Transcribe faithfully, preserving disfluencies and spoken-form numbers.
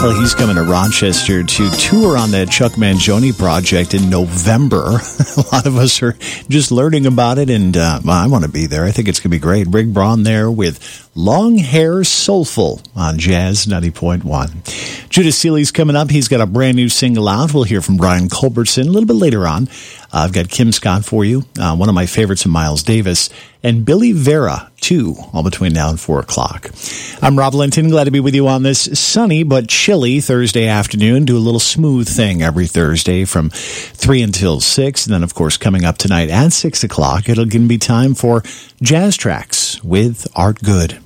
Well, he's coming to Rochester to tour on that Chuck Mangione project in November. A lot of us are just learning about it, and uh, well, I want to be there. I think it's going to be great. Rick Braun there with Long Hair Soulful on Jazz ninety point one. Judas Seeley's coming up. He's got a brand new single out. We'll hear from Brian Culbertson a little bit later on. Uh, I've got Kim Scott for you, uh, one of my favorites of Miles Davis, and Billy Vera, too, all between now and four o'clock. I'm Rob Linton. Glad to be with you on this sunny but chilly Thursday afternoon. Do a little smooth thing every Thursday from three until six. And then, of course, coming up tonight at six o'clock, it'll be time for Jazz Tracks with Art Good.